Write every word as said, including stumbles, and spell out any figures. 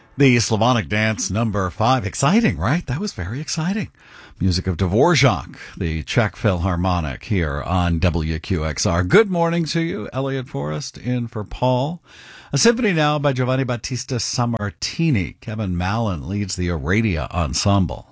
The Slavonic Dance number five. Exciting, right? That was very exciting. Music of Dvorak, the Czech Philharmonic, here on W Q X R. Good morning to you. Elliot Forrest in for Paul. A symphony now by Giovanni Battista Sammartini. Kevin Mallon leads the Aradia Ensemble.